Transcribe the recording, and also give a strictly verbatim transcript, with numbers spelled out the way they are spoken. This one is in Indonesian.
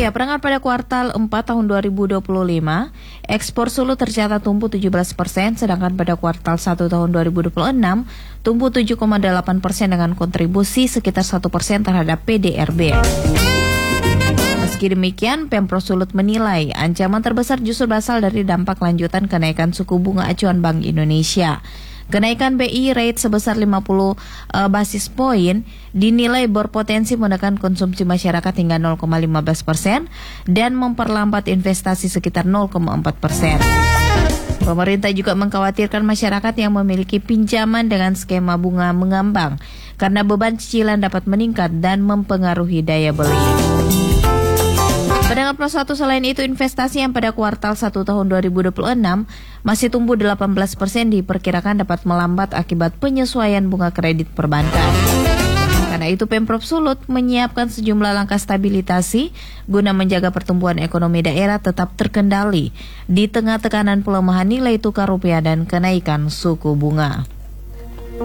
Iya, perdagangan pada kuartal empat tahun dua ribu dua puluh lima, ekspor Sulu tercatat tumbuh tujuh belas persen, sedangkan pada kuartal satu tahun dua ribu dua puluh enam tumbuh tujuh koma delapan persen dengan kontribusi sekitar satu persen terhadap P D R B. Meski demikian, Pemprov Sulut menilai ancaman terbesar justru berasal dari dampak lanjutan kenaikan suku bunga acuan Bank Indonesia. Kenaikan B I rate sebesar lima puluh uh, basis poin dinilai berpotensi menekan konsumsi masyarakat hingga nol koma lima belas persen dan memperlambat investasi sekitar nol koma empat persen. Pemerintah juga mengkhawatirkan masyarakat yang memiliki pinjaman dengan skema bunga mengambang karena beban cicilan dapat meningkat dan mempengaruhi daya beli. Perdagangan plus satu selain itu, investasi yang pada kuartal satu tahun dua ribu dua puluh enam masih tumbuh delapan belas persen diperkirakan dapat melambat akibat penyesuaian bunga kredit perbankan. Karena itu Pemprov Sulut menyiapkan sejumlah langkah stabilisasi guna menjaga pertumbuhan ekonomi daerah tetap terkendali di tengah tekanan pelemahan nilai tukar rupiah dan kenaikan suku bunga.